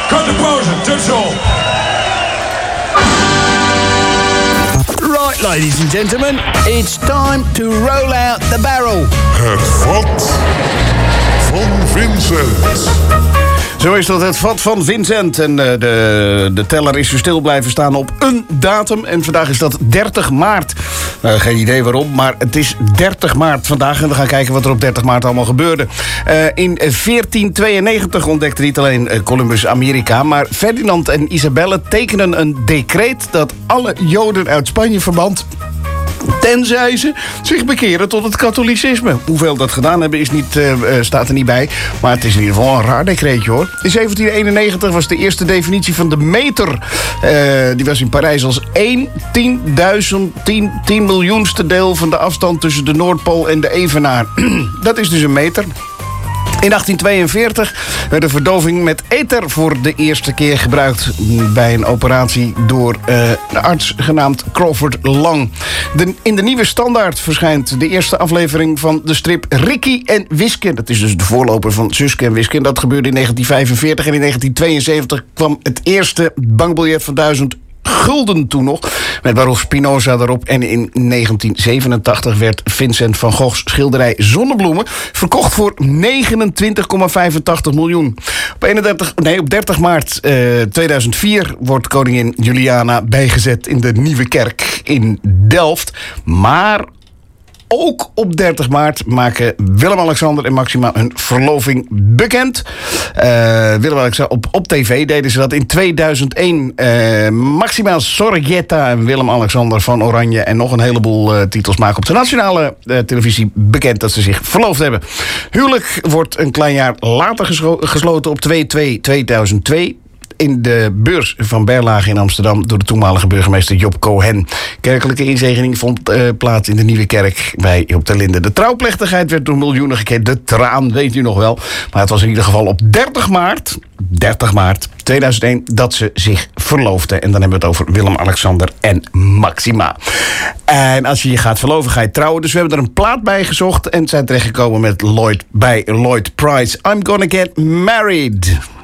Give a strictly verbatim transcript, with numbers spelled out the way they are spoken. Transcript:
Cut the pauze, tussen. Right, ladies and gentlemen, it's time to roll out the barrel. Het vat van Vincent. Zo is dat, het vat van Vincent. En uh, de, de teller is dus stil blijven staan op een datum. En vandaag is dat dertig maart. Uh, geen idee waarom, maar het is dertig maart vandaag. En we gaan kijken wat er op dertig maart allemaal gebeurde. Uh, in veertien tweeënnegentig ontdekte niet alleen Columbus Amerika, maar Ferdinand en Isabelle tekenen een decreet dat alle Joden uit Spanje verbant, tenzij ze zich bekeren tot het katholicisme. Hoeveel dat gedaan hebben is niet, uh, staat er niet bij. Maar het is in ieder geval een raar decreetje, hoor. In zeventien eenennegentig was de eerste definitie van de meter. Uh, die was in Parijs als één tienduizend, tien, tien miljoenste deel van de afstand tussen de Noordpool en de Evenaar. Dat is dus een meter. In achttien tweeënveertig werd de verdoving met ether voor de eerste keer gebruikt bij een operatie door uh, een arts genaamd Crawford Lang. De, in de nieuwe standaard verschijnt de eerste aflevering van de strip Ricky en Wiske. Dat is dus de voorloper van Suske en Wiske. En dat gebeurde in negentien vijfenveertig en in negentien tweeënzeventig kwam het eerste bankbiljet van duizend gulden toen nog, met Baruch Spinoza erop. En in negentien zevenentachtig werd Vincent van Gogh's schilderij Zonnebloemen verkocht voor negenentwintig komma vijfentachtig miljoen. Op, eenendertig, nee, op dertig maart uh, tweeduizend vier wordt koningin Juliana bijgezet in de Nieuwe Kerk in Delft. Maar ook op dertig maart maken Willem-Alexander en Maxima hun verloving bekend. Uh, Willem-Alexander op, op tv deden ze dat in tweeduizend één. Uh, Maxima Sorgetta en Willem-Alexander van Oranje en nog een heleboel uh, titels maken op de nationale uh, televisie bekend dat ze zich verloofd hebben. Huwelijk wordt een klein jaar later geslo- gesloten op twee tweede tweeduizend twee. In de beurs van Berlage in Amsterdam door de toenmalige burgemeester Job Cohen. Kerkelijke inzegening vond uh, plaats in de Nieuwe Kerk bij Job ter Linde. De trouwplechtigheid werd door miljoenen gekend. De traan, weet u nog wel. Maar het was in ieder geval op dertig maart, dertig maart tweeduizend één dat ze zich verloofden. En dan hebben we het over Willem-Alexander en Maxima. En als je je gaat verloven, ga je trouwen. Dus we hebben er een plaat bij gezocht en zijn terechtgekomen met Lloyd bij Lloyd Price. I'm Gonna Get Married.